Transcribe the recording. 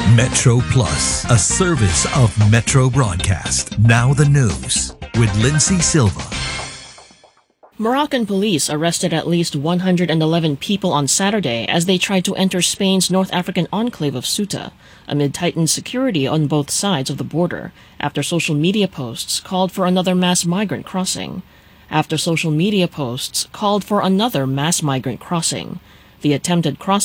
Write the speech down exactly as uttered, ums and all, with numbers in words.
Metro Plus, a service of Metro Broadcast. Now the news with Lindsay Silva. Moroccan police arrested at least one hundred eleven people on Saturday as they tried to enter Spain's North African enclave of Ceuta, amid tightened security on both sides of the border, after social media posts called for another mass migrant crossing. After social media posts called for another mass migrant crossing. The attempted crossing